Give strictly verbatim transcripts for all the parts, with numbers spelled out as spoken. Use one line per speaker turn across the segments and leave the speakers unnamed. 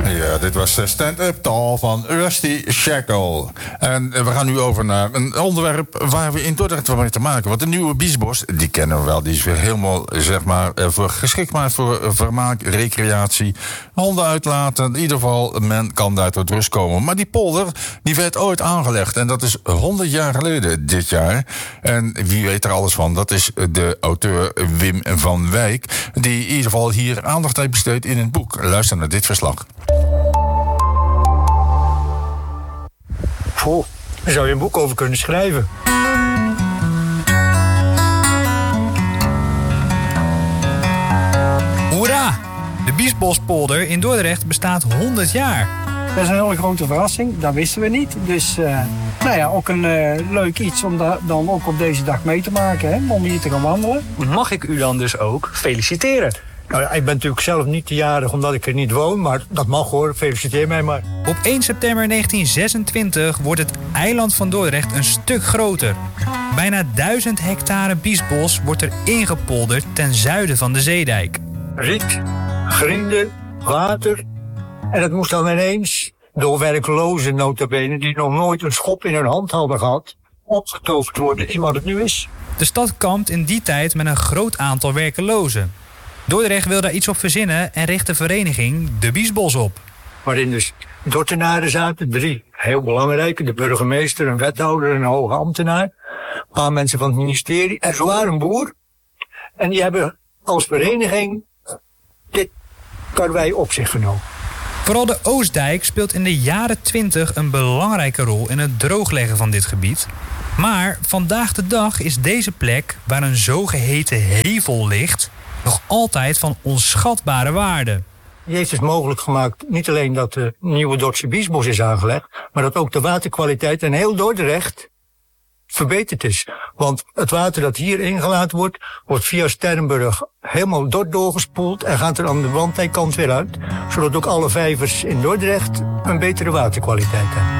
Ja, dit was Stand Up Tall van Rusty Shackle. En we gaan nu over naar een onderwerp waar we in Dordrecht wat mee te maken. Want de nieuwe Biesbos, die kennen we wel. Die is weer helemaal, zeg maar, voor geschikt maar voor vermaak, recreatie. Honden uitlaten. In ieder geval, men kan daar tot rust komen. Maar die polder, die werd ooit aangelegd. En dat is honderd jaar geleden dit jaar. En wie weet er alles van? Dat is de auteur Wim van Wijk. Die in ieder geval hier aandacht heeft besteed in het boek. Luister naar dit verslag.
Goh, daar zou je een boek over kunnen schrijven.
Hoera! De Biesbospolder in Dordrecht bestaat honderd jaar.
Dat is een hele grote verrassing, dat wisten we niet. Dus uh, nou ja, ook een uh, leuk iets om da- dan ook op deze dag mee te maken, hè? Om hier te gaan wandelen.
Mag ik u dan dus ook feliciteren?
Nou ja, ik ben natuurlijk zelf niet te jarig omdat ik er niet woon, maar dat mag hoor, feliciteer mij maar.
Op één september negentien zesentwintig wordt het eiland van Dordrecht een stuk groter. Bijna duizend hectare biesbos wordt er ingepolderd ten zuiden van de zeedijk.
Riet, grinden, water. En dat moest dan ineens door werklozen nota bene die nog nooit een schop in hun hand hadden gehad, opgetoverd worden in wat het nu is.
De stad kampt in die tijd met een groot aantal werkelozen. Dordrecht wil daar iets op verzinnen en richt de vereniging De Biesbos op.
Waarin dus Dordtenaren zaten, drie heel belangrijke, de burgemeester, een wethouder en een hoge ambtenaar. Een paar mensen van het ministerie en zwaar een boer. En die hebben als vereniging dit karwei op zich genomen.
Vooral de Oostdijk speelt in de jaren twintig een belangrijke rol in het droogleggen van dit gebied. Maar vandaag de dag is deze plek, waar een zogeheten hevel ligt, nog altijd van onschatbare waarde.
Die heeft dus mogelijk gemaakt niet alleen dat de nieuwe Dordtse Biesbos is aangelegd, maar dat ook de waterkwaliteit in heel Dordrecht verbeterd is. Want het water dat hier ingelaten wordt, wordt via Sternburg helemaal Dort doorgespoeld en gaat er aan de Wandwijkkant weer uit, zodat ook alle vijvers in Dordrecht een betere waterkwaliteit hebben.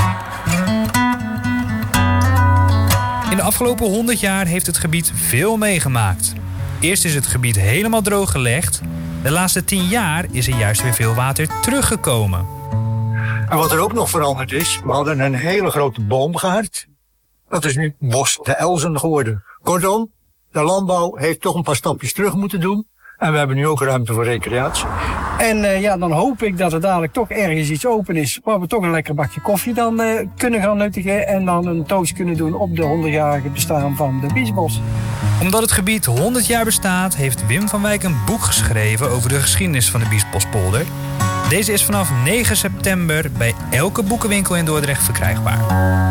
In de afgelopen honderd jaar heeft het gebied veel meegemaakt. Eerst is het gebied helemaal drooggelegd. De laatste tien jaar is er juist weer veel water teruggekomen.
En wat er ook nog veranderd is, we hadden een hele grote boomgaard. Dat is nu Bos de Elzen geworden. Kortom, de landbouw heeft toch een paar stapjes terug moeten doen. En we hebben nu ook ruimte voor recreatie.
En uh, ja, dan hoop ik dat er dadelijk toch ergens iets open is waar we toch een lekker bakje koffie dan uh, kunnen gaan nuttigen. En dan een toast kunnen doen op de honderdjarige bestaan van de Biesbos.
Omdat het gebied honderd jaar bestaat, heeft Wim van Wijk een boek geschreven over de geschiedenis van de Biesbospolder. Deze is vanaf negen september bij elke boekenwinkel in Dordrecht verkrijgbaar.